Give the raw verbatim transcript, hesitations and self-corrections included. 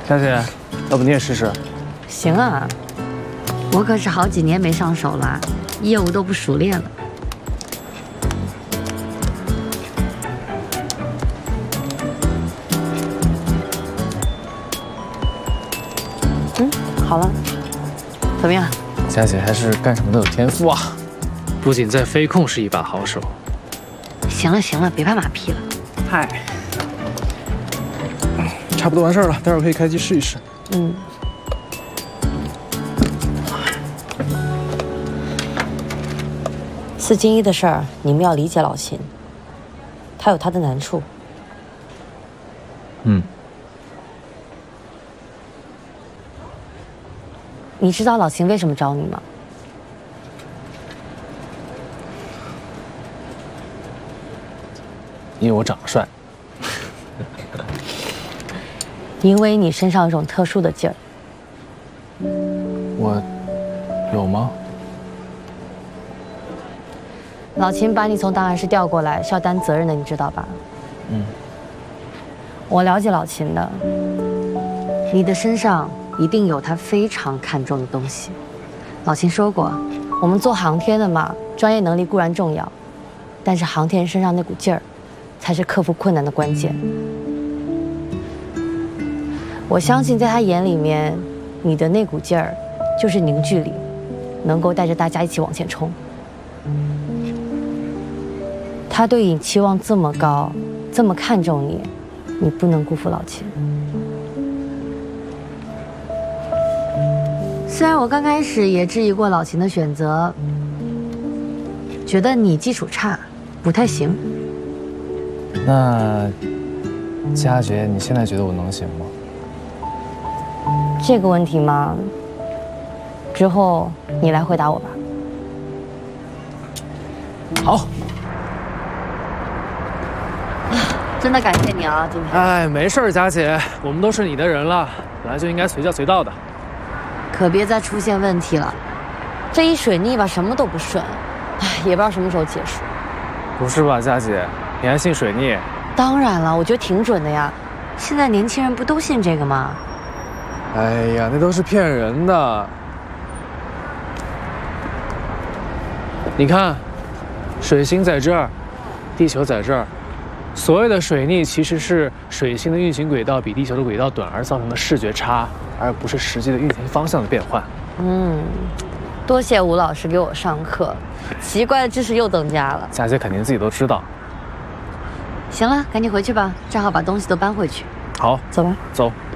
佳姐，要不你也试试？ 行啊，我可是好几年没上手了，业务都不熟练了。嗯，好了，怎么样？ 佳姐还是干什么都有天赋啊， 不仅在飞控是一把好手。 行了行了，别拍马屁了。 嗨，差不多完事儿了，待会儿可以开机试一试。 嗯。四进一的事儿，你们要理解老秦，他有他的难处。 嗯。 你知道老秦为什么找你吗？ 因为我长得帅。 因为你身上有种特殊的劲儿。 我有吗？ 老秦把你从档案室调过来是要担责任的，你知道吧？ 嗯。 我了解老秦的，你的身上一定有他非常看重的东西。老秦说过，我们做航天的嘛，专业能力固然重要，但是航天人身上那股劲儿，才是克服困难的关键。我相信在他眼里面，你的那股劲儿，就是凝聚力，能够带着大家一起往前冲。他对你期望这么高，这么看重你，你不能辜负老秦。虽然我刚开始也质疑过老秦的选择，觉得你基础差，不太行。 那佳姐，你现在觉得我能行吗？ 这个问题嘛，之后你来回答我吧。 好。 真的感谢你啊，今天。 哎，没事儿，佳姐，我们都是你的人了，本来就应该随叫随到的。 可别再出现问题了，这一水逆吧，什么都不顺，哎，也不知道什么时候结束。 不是吧，佳姐，你还信水逆？ 当然了，我觉得挺准的呀。现在年轻人不都信这个吗？ 哎呀，那都是骗人的。你看，水星在这儿，地球在这儿。所谓的水逆其实是水星的运行轨道比地球的轨道短而造成的视觉差，而不是实际的运行方向的变换。 嗯，多谢吴老师给我上课，奇怪的知识又增加了。 佳姐肯定自己都知道。 行了，赶紧回去吧，正好把东西都搬回去。 好， 走吧。 走。